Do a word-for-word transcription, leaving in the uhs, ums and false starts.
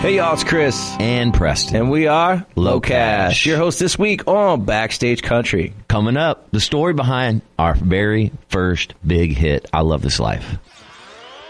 Hey, y'all, it's Chris. And Preston. And we are Low Cash. Your host this week on Backstage Country. Coming up, the story behind our very first big hit, I Love This Life.